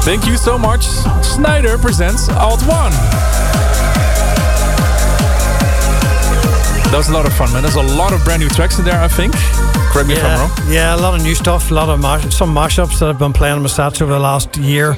Thank you so much. Sneijder presents Alt One. That was a lot of fun, man. There's a lot of brand new tracks in there, I think. Correct me if I'm wrong. Yeah, a lot of new stuff, a lot of some mashups that I've been playing on my stats over the last year.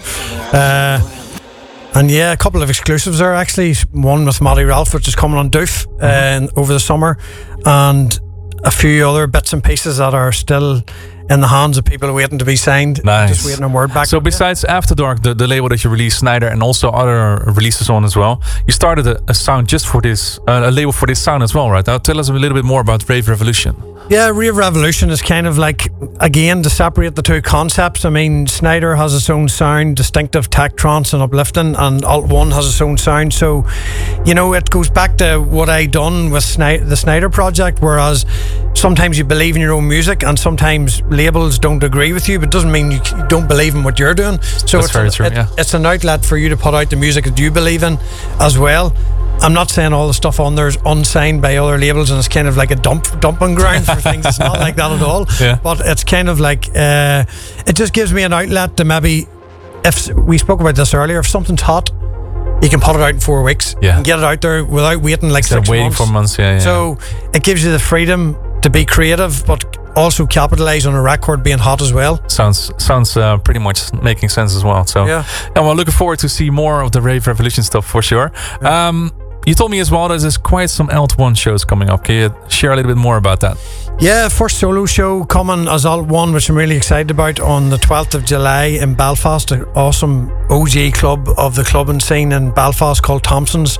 And yeah, a couple of exclusives there actually. One with Matty Ralph, which is coming on Doof over the summer, and a few other bits and pieces that are still in the hands of people waiting to be signed. Nice. Just waiting on word back. So besides After Dark, the label that you released, Sneijder, and also other releases on as well, you started a sound just for this, a label for this sound as well, right? Now tell us a little bit more about Rave Revolution. Yeah, Rave Revolution is kind of like, again, to separate the two concepts. I mean, Sneijder has its own sound, distinctive tech trance and uplifting, and Alt One has its own sound. So, you know, it goes back to what I done with the Sneijder project, whereas sometimes you believe in your own music and sometimes labels don't agree with you, but it doesn't mean you don't believe in what you're doing. So That's very true, yeah. It's an outlet for you to put out the music that you believe in as well. I'm not saying all the stuff on there is unsigned by other labels and it's kind of like a dumping ground for things. It's not like that at all. Yeah. But it's kind of like, it just gives me an outlet to maybe, if we spoke about this earlier, if something's hot, you can put it out in 4 weeks. Yeah. And get it out there without waiting like 6 months. Waiting for months, yeah. So it gives you the freedom to be creative, but also capitalize on a record being hot as well. Sounds pretty much making sense as well. So yeah, and we're looking forward to see more of the Rave Revolution stuff for sure. Yeah. You told me as well that there's quite some Alt One shows coming up. Can you share a little bit more about that? Yeah, first solo show coming as Alt One, which I'm really excited about, on the 12th of July in Belfast, an awesome OG club of the clubbing scene in Belfast called Thompson's.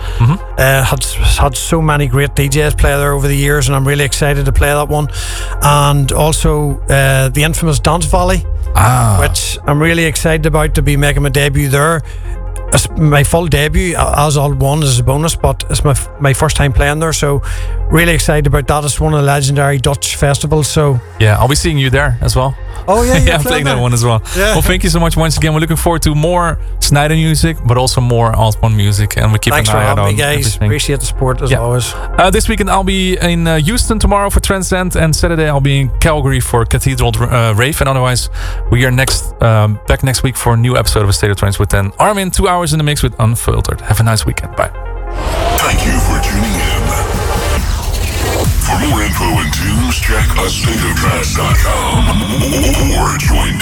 Had so many great DJs play there over the years, and I'm really excited to play that one. And also the infamous Dance Valley, which I'm really excited about, to be making my debut there. It's my full debut as Alt One as a bonus, but it's my first time playing there, so really excited about that. It's one of the legendary Dutch festivals, so yeah, I'll be seeing you there as well. Oh yeah, yeah, I'm playing that one as well. Yeah. Well, thank you so much once again. We're looking forward to more Sneijder music, but also more Alt One music, and we keep Thanks an eye out on me, guys. everything. Appreciate the support as always. This weekend I'll be in Houston tomorrow for Transcend, and Saturday I'll be in Calgary for Cathedral Rave. And otherwise, we are back next week for a new episode of A State of Trance with Armin. 2 hours in the mix with Unfiltered. Have a nice weekend. Bye. Thank you for tuning in. For more info and tunes, check astateoftrance.com or join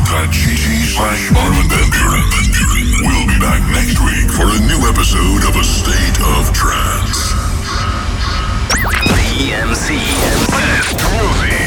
Discord.gg/ArminVanburen. We'll be back next week for a new episode of A State of Trance. EMC Best Music.